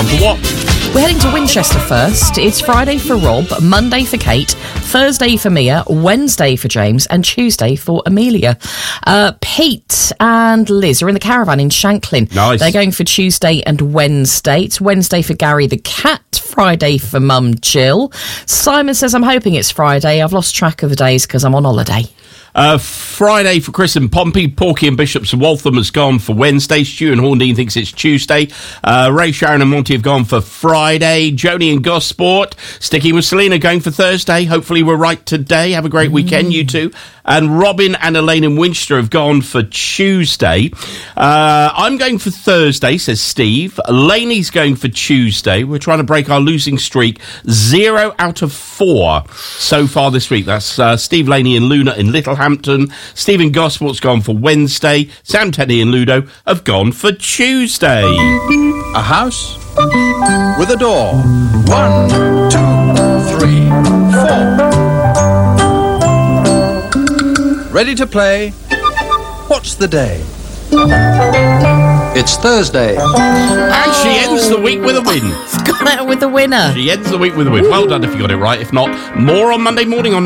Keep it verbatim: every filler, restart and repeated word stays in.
gone for what? We're heading to Winchester first. It's Friday for Rob, Monday for Kate, Thursday for Mia, Wednesday for James, and Tuesday for Amelia. Uh, Pete and Liz are in the caravan in Shanklin. Nice. They're going for Tuesday and Wednesday. It's Wednesday for Gary the cat, Friday for Mum Jill. Simon says, I'm hoping it's Friday. I've lost track of the days because I'm on holiday. Uh, Friday for Chris and Pompey. Porky and Bishops and Waltham has gone for Wednesday. Stu and Horndean thinks it's Tuesday. Uh, Ray, Sharon and Monty have gone for Friday. Joni and Gosport sticking with Selena, going for Thursday. Hopefully we're right today. Have a great mm. weekend, you two. And Robin and Elaine in Winchester have gone for Tuesday. Uh, I'm going for Thursday, says Steve. Laney's going for Tuesday. We're trying to break our losing streak. Zero out of four so far this week. That's uh, Steve, Laney and Luna in Littlehampton. Stephen Gosport's gone for Wednesday. Sam, Teddy and Ludo have gone for Tuesday. A house with a door. One, two, three, four. Ready to play? What's the day? It's Thursday. And she ends the week with a win. Got out with the winner. She ends the week with a win. Well done if you got it right. If not, more on Monday morning on